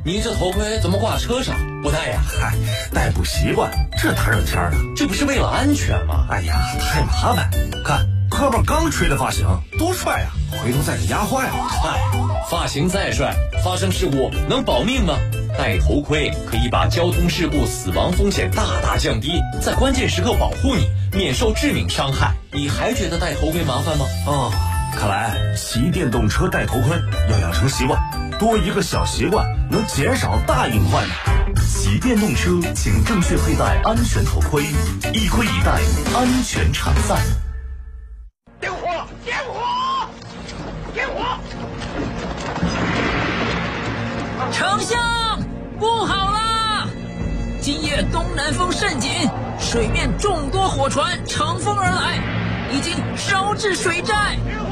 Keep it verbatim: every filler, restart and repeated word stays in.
你这头盔怎么挂车上不戴呀？ 嗨，戴不习惯，这大热天的， 这不是为了安全吗？ 哎呀，太麻烦！看哥们刚吹的发型多帅呀、啊，回头再给压坏了。 嗨，发型再帅，发生事故能保命吗？戴头盔可以把交通事故死亡风险大大降低，在关键时刻保护你，免受致命伤害。你还觉得戴头盔麻烦吗？ 哦，看来骑电动车戴头盔要养成习惯，多一个小习惯能减少大隐患的。 骑电动车请正确佩戴安全头盔，一盔一戴，安全常在。 点火！点火！点火！ 丞相，不好啦！今夜东南风甚紧，水面众多火船乘风而来，已经烧至水寨。